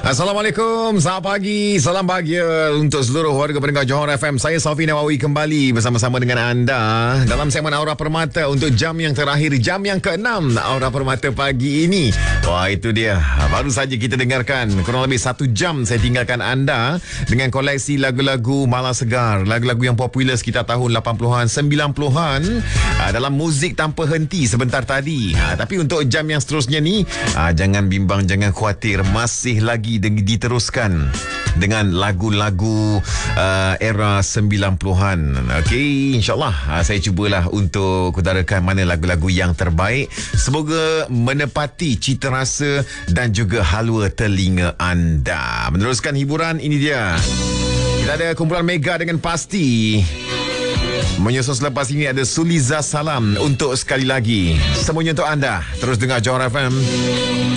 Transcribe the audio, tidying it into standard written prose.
Assalamualaikum, selamat pagi, salam bahagia untuk seluruh warga pendengar Johor FM. Saya Safi Nawawi kembali bersama-sama dengan anda dalam segmen Aura Permata untuk jam yang terakhir, jam yang ke-6 Aura Permata pagi ini. Wah, itu dia, baru saja kita dengarkan kurang lebih 1 jam saya tinggalkan anda dengan koleksi lagu-lagu Mala Segar, lagu-lagu yang popular sekitar tahun 80-an, 90-an dalam muzik tanpa henti sebentar tadi. Tapi untuk jam yang seterusnya ni, jangan bimbang, jangan khawatir, masih lagi diteruskan dengan lagu-lagu era 90-an. Okey, insyaAllah saya cubalah untuk utarakan mana lagu-lagu yang terbaik. Semoga menepati cita rasa dan juga halwa telinga anda. Meneruskan hiburan, ini dia. Kita ada kumpulan Mega dengan Pasti. Menyusul selepas ini ada Suliza Salam untuk sekali lagi. Semuanya untuk anda. Terus dengar Johor FM.